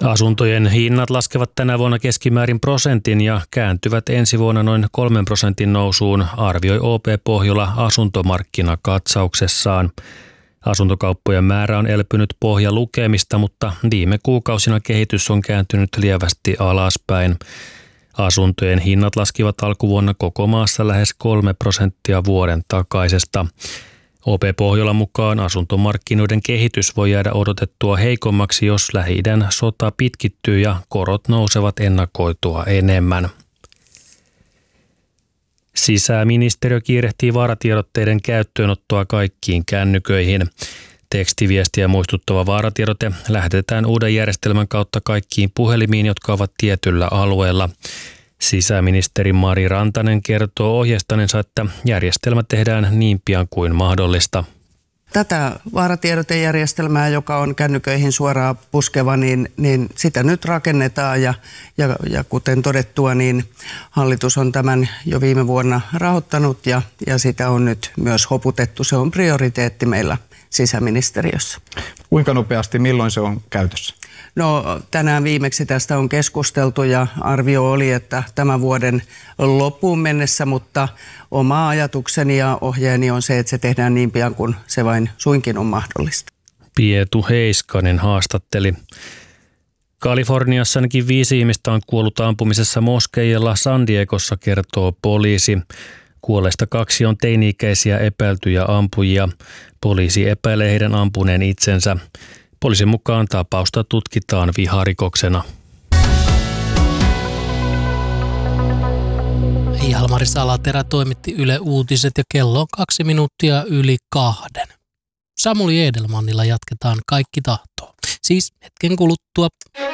Asuntojen hinnat laskevat tänä vuonna keskimäärin 1% ja kääntyvät ensi vuonna noin 3% nousuun, arvioi OP Pohjola asuntomarkkinakatsauksessaan. Asuntokauppojen määrä on elpynyt pohjalukemista, mutta viime kuukausina kehitys on kääntynyt lievästi alaspäin. Asuntojen hinnat laskivat alkuvuonna koko maassa lähes 3% vuoden takaisesta. OP Pohjolan mukaan asuntomarkkinoiden kehitys voi jäädä odotettua heikommaksi, jos Lähi-idän sota pitkittyy ja korot nousevat ennakoitua enemmän. Sisäministeriö kiirehtii vaaratiedotteiden käyttöönottoa kaikkiin kännyköihin. Tekstiviestiä muistuttava vaaratiedote lähetetään uuden järjestelmän kautta kaikkiin puhelimiin, jotka ovat tietyllä alueella. Sisäministeri Mari Rantanen kertoo ohjeistaneensa, että järjestelmä tehdään niin pian kuin mahdollista. Tätä vaaratiedotejärjestelmää, joka on kännyköihin suoraan puskeva, niin sitä nyt rakennetaan ja kuten todettua, niin hallitus on tämän jo viime vuonna rahoittanut ja sitä on nyt myös hoputettu. Se on prioriteetti meillä sisäministeriössä. Kuinka nopeasti, milloin se on käytössä? No tänään viimeksi tästä on keskusteltu ja arvio oli, että tämän vuoden loppuun mennessä, mutta oma ajatukseni ja ohjeeni on se, että se tehdään niin pian kuin se vain suinkin on mahdollista. Pietu Heiskanen haastatteli. Kaliforniassa ainakin 5 ihmistä on kuollut ampumisessa moskeijalla San Diegossa, kertoo poliisi. Kuolleista 2 on teini-ikäisiä epäiltyjä ampujia. Poliisi epäilee heidän ampuneen itsensä. Poliisin mukaan tapausta tutkitaan viharikoksena. Jalmari Salaterä toimitti Yle Uutiset ja kello on 2 minuuttia yli 2. Samuli Edelmannilla jatketaan Kaikki tahtoo. Siis hetken kuluttua.